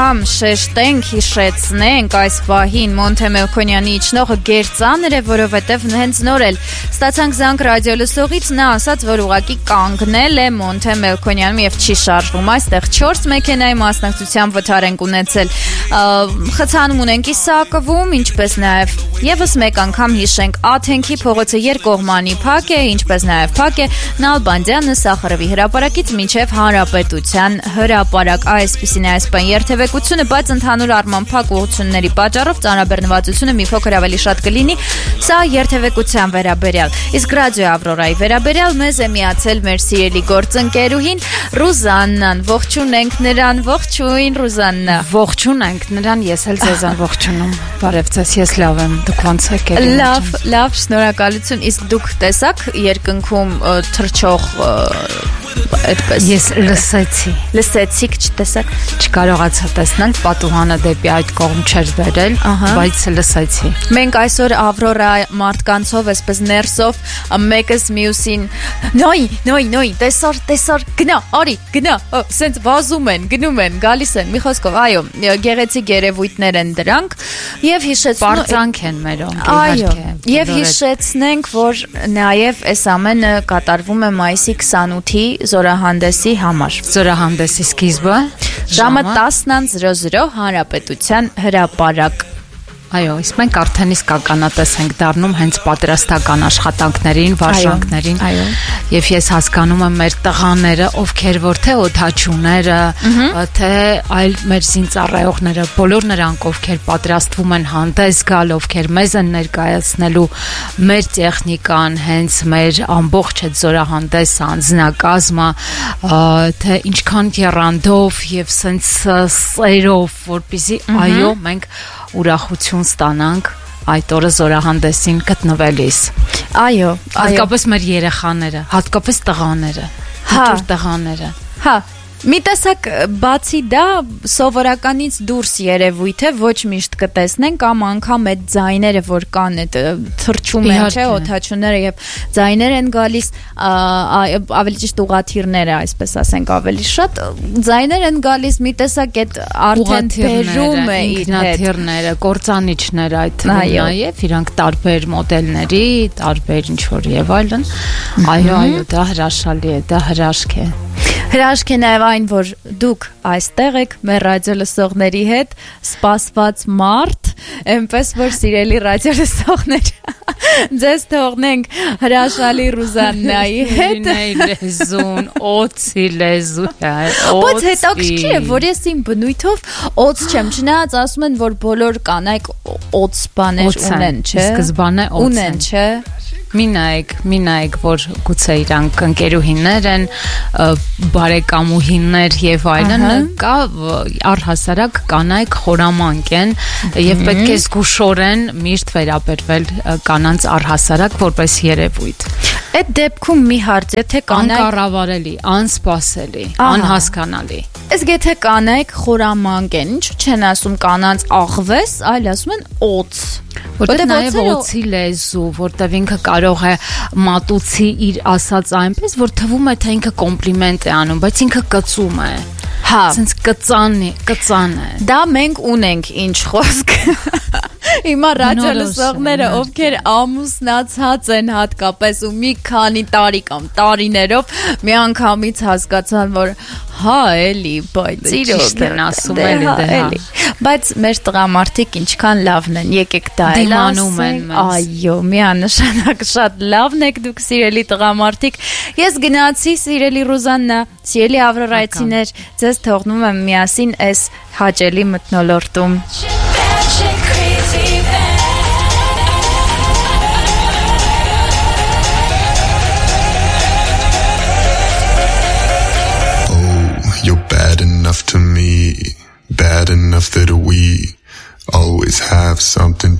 անգամ շեշտենք, հիշեցնենք այս պահին Մոնթե Մելքոնյանի իջնողը գերծանր է, որովհետև հենց նոր էլ ստացանք զանգ ռադիոլսողից, նա ասաց, որ ուղղակի կանգնել է Մոնթե Մելքոնյանում եւ չի շարժվում։ Այստեղ 4 մեքենայի մասնակցությամբ վթար ենք ունեցել, խցանում ունենք Իսակովում, ինչպես նաեւ եւս մեկ անգամ հիշենք Աթենքի փողոցը երկկողմանի փակ է, ինչպես նաեւ փակ է Նալբանդյանը Սախարովի հրապարակից մինչեւ Հանրապետության հրապարակ։ Այսպիսին է այս բան երթևեկությունը, բայց ընդհանուր առմամբ փակ ուղղությունների պատճառով ծանրաբեռնվածությունը մի փոքր ավելի շատ կլինի։ Սա երթևեկության վերաբերյալ։ Իսկ ռադիո Ավրորայի վերաբերյալ մեզ է միացել մեր սիրելի գործընկերուհին Ռուզաննան։ Ողջունենք նրան, ողջույն Ռուզաննա։ Ողջունենք նրան, ես էլ ձեզան ողջունում։ Բարև ձեզ, ես լավ եմ, դուք ոնց եք ելել։ Լավ, շնորհակալություն։ Իսկ դուք տեսաք երկնքում թռչող այդպես։ Ես լսեցի։ Լսեցիք, չտեսաք։ Չկարողացա տեսնել, պատուհանը դեպի այդ կողմ չէր բերել, բայց լսեցի։ Մենք այսօր Ավրորա մարդկանցով, այսպես ներսով, մեկս մյուսին նոյ, տեսար, գնա, արի, գնա, սենց վազում են, գնում են, գալիս են, մի խոսքով, այո, գեղեցիկ երևույթներ են դրանք, եւ պարծանք են մերոնք, իհարկե։ Եվ հիշեցնենք, որ նաեւ այս ամենը կատարվում է մայիսի 28-ի զորահանդեսի համար։ Զորահանդեսի սկիզբը ժամը 10:00 Հանրապետության հրապարակ։ Այո, իսկ մենք արդեն իսկ ականատես ենք դառնում հենց պատրաստական աշխատանքներին, վարժանքներին։ Այո։ Եվ ես հասկանում եմ մեր տղաները, ովքեր որ թե օդաչուները, թե այլ մեր զինծառայողները, բոլոր նրանք, ովքեր պատրաստվում են հանդես գալ, ովքեր մեզ են ներկայացնելու մեր տեխնիկան, հենց մեր ամբողջ այդ զորահանդես անձնակազմը, թե ինչքան եռանդով եւ սենց սերով, որպեսզի այո, մենք ուրախություն ստանանք այդ օրը զորահանդեսին գտնվելիս։ Այո, հատկապես մեր երեխաները, հատկապես տղաները, տղաները։ Հա, մի տեսակ բացի դա սովորականից դուրս երևույթ է, ոչ միշտ կտեսնեն կամ անգամ այդ ձայները, որ կան, այդ թռչում են, չէ, օդաչուները եւ ձայներ են գալիս, ավելի ճիշտ ուղաթիռները, այսպես ասենք, ավելի շատ ձայներ են գալիս, մի տեսակ այդ արդեն բերում է իր հետ։ Ինքնաթիռները, կործանիչները այդ թվում նաեւ, իրանք տարբեր մոդելների, տարբեր ինչ որ եւ այլն։ Այո, դա հրաշալի է, դա հրաշք է։ Հրաշք է նաև այն, որ դուք այստեղ եք մեր ռադիոլսողների հետ, սպասված մարդ, այնպես որ սիրելի ռադիոլսողներ, ձեզ թողնենք հրաշալի Ռուզաննայի հետ։ Լեզուն, օծի լեզու է, բայց հետաքրքիր է, որ ես իմ բնույթով օծ չեմ, չնայած ասում են, որ բոլոր կանայք օծ բաներ ունեն, չէ։ Սկզբանե օծ ունեն, չէ։ Մի նայեք, որ գուցե իրանք ընկերուհիներ են, բարեկամուհիներ եւ այլն, կա առհասարակ կանայք խորամանկ են եւ պետք է զգուշորեն միշտ վերաբերվել կանանց առհասարակ որպես երևույթ։ Այդ դեպքում մի հարց, եթե կանայք անկառավարելի, անսպասելի, անհասկանալի։ Իսկ եթե կանայք խորամանկ են, ինչու չեն ասում կանանց աղվես, այլ ասում են օծ։ Որտեղ նաև օծի լեզու, որտեղ ինքը կարող է մատուցի իր ասած այնպես, որ թվում է, թե ինքը կոմպլիմենտ է անում, բայց ինքը կծում է։ Հա, սենց կծան է։ Դա մենք ունենք ինչ խոսք։ Հիմա ռադիոլսողները, ովքեր ամուսնացած են հատկապես ու մի քանի տարի կամ տարիներով միանգամից հասկացան, որ հա էլի, բայց իրոք են ասում էլի, բայց մեր տղամարդիկ ինչքան լավն են, եկեք դա էլ դիմանում են մեզ։ Այո, միանշանակ շատ լավն եք դուք սիրելի տղամարդիկ։ Ես գնացի սիրելի Ռուզաննա, սիրելի Ավրորայցիներ, ձեզ թողնում եմ միասին այս հաճելի մթնոլորտում։ You're bad enough to me, bad enough that we always have something